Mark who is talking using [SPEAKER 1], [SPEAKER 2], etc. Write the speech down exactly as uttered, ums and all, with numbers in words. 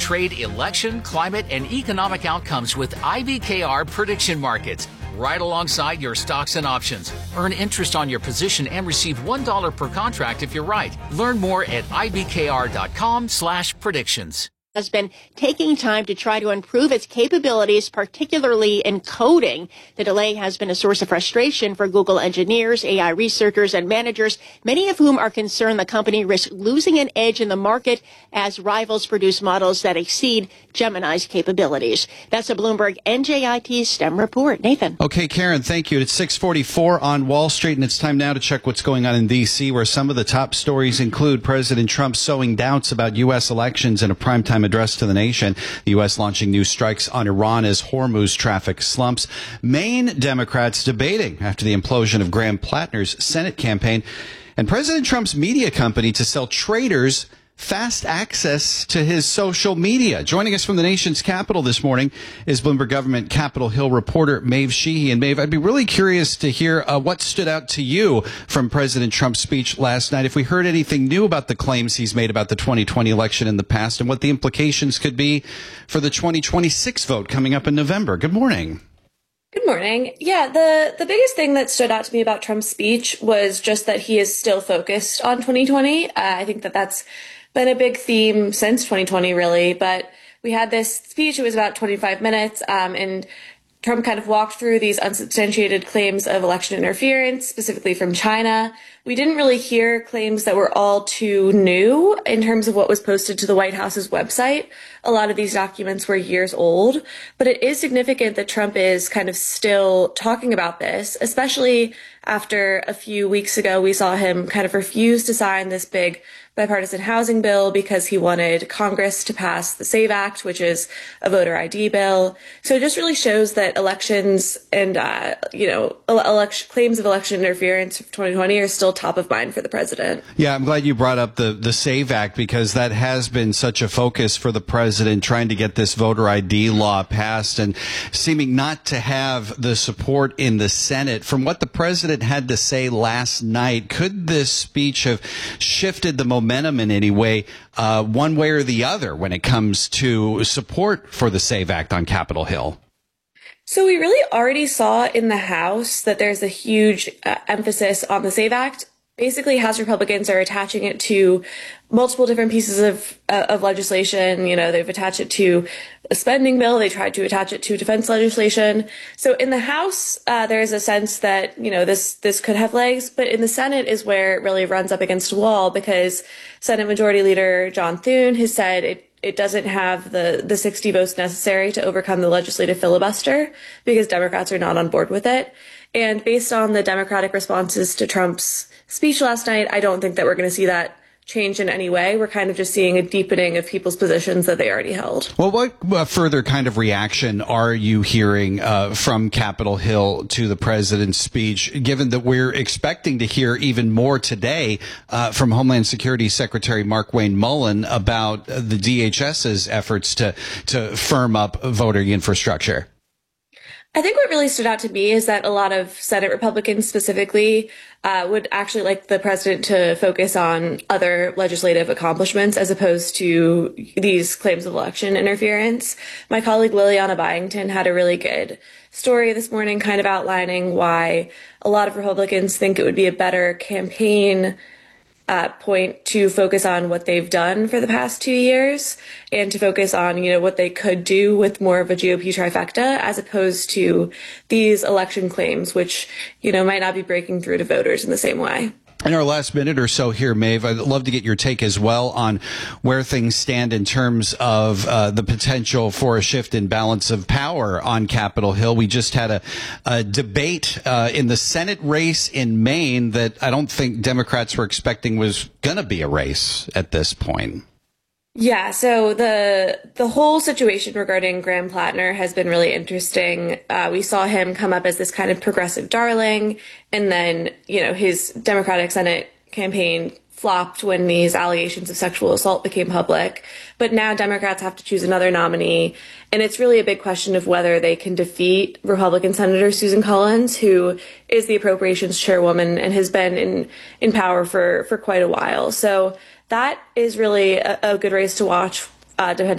[SPEAKER 1] trade election, climate, and economic outcomes with I B K R Prediction Markets, right alongside your stocks and options. Earn interest on your position and receive one dollar per contract if you're right. Learn more at ibkr.com slash predictions.
[SPEAKER 2] Has been taking time to try to improve its capabilities, particularly in coding. The delay has been a source of frustration for Google engineers, A I researchers, and managers, many of whom are concerned the company risks losing an edge in the market as rivals produce models that exceed Gemini's capabilities. That's a Bloomberg N J I T STEM report. Nathan.
[SPEAKER 3] Okay, Karen, thank you. It's six forty-four on Wall Street, and it's time now to check what's going on in D C, where some of the top stories include President Trump sowing doubts about U S elections in a primetime address to the nation. The U S launching new strikes on Iran as Hormuz traffic slumps. Maine Democrats debating after the implosion of Graham Plattner's Senate campaign. And President Trump's media company to sell traders fast access to his social media. Joining us from the nation's capital this morning is Bloomberg Government Capitol Hill reporter Maeve Sheehy. And Maeve, I'd be really curious to hear uh, what stood out to you from President Trump's speech last night. If we heard anything new about the claims he's made about the twenty twenty election in the past and what the implications could be for the twenty twenty-six vote coming up in November. Good morning.
[SPEAKER 4] Good morning. Yeah, the, the biggest thing that stood out to me about Trump's speech was just that he is still focused on twenty twenty. Uh, I think that that's been a big theme since twenty twenty, really. But we had this speech, it was about twenty-five minutes, um, and Trump kind of walked through these unsubstantiated claims of election interference, specifically from China. We didn't really hear claims that were all too new in terms of what was posted to the White House's website. A lot of these documents were years old, but it is significant that Trump is kind of still talking about this, especially after a few weeks ago we saw him kind of refuse to sign this big bipartisan housing bill because he wanted Congress to pass the SAVE Act, which is a voter I D bill. So it just really shows that elections and, uh, you know, election, claims of election interference of twenty twenty are still top of mind for the president.
[SPEAKER 3] Yeah, I'm glad you brought up the, the SAVE Act, because that has been such a focus for the president, trying to get this voter I D law passed and seeming not to have the support in the Senate. From what the president had to say last night, could this speech have shifted the momentum in any way, uh, one way or the other, when it comes to support for the SAVE Act on Capitol Hill?
[SPEAKER 4] So we really already saw in the House that there's a huge uh, emphasis on the SAVE Act. Basically, House Republicans are attaching it to multiple different pieces of uh, of legislation. You know, they've attached it to a spending bill. They tried to attach it to defense legislation. So in the House, uh, there is a sense that, you know, this this could have legs. But in the Senate is where it really runs up against a wall, because Senate Majority Leader John Thune has said it it doesn't have the, the sixty votes necessary to overcome the legislative filibuster, because Democrats are not on board with it. And based on the Democratic responses to Trump's speech last night, I don't think that we're going to see that change in any way. We're kind of just seeing a deepening of people's positions that they already held.
[SPEAKER 3] Well, what uh, further kind of reaction are you hearing uh, from Capitol Hill to the president's speech, given that we're expecting to hear even more today uh, from Homeland Security Secretary Markwayne Mullin about uh, the D H S's efforts to, to firm up voting infrastructure?
[SPEAKER 4] I think what really stood out to me is that a lot of Senate Republicans specifically uh, would actually like the president to focus on other legislative accomplishments as opposed to these claims of election interference. My colleague Liliana Byington had a really good story this morning kind of outlining why a lot of Republicans think it would be a better campaign Uh, point to focus on what they've done for the past two years and to focus on, you know, what they could do with more of a G O P trifecta, as opposed to these election claims, which, you know, might not be breaking through to voters in the same way.
[SPEAKER 3] In our last minute or so here, Maeve, I'd love to get your take as well on where things stand in terms of uh, the potential for a shift in balance of power on Capitol Hill. We just had a, a debate uh, in the Senate race in Maine that I don't think Democrats were expecting was going to be a race at this point.
[SPEAKER 4] Yeah, so the the whole situation regarding Graham Plattner has been really interesting. Uh, we saw him come up as this kind of progressive darling, and then, you know, his Democratic Senate campaign flopped when these allegations of sexual assault became public. But now Democrats have to choose another nominee, and it's really a big question of whether they can defeat Republican Senator Susan Collins, who is the appropriations chairwoman and has been in, in power for, for quite a while. So that is really a, a good race to watch, uh, depending